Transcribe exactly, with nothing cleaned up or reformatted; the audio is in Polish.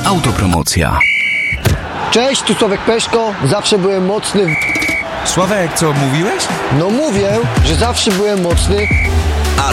Autopromocja. Cześć, tu Sławek Peszko. Zawsze byłem mocny w... Sławek, co mówiłeś? No mówię, że zawsze byłem mocny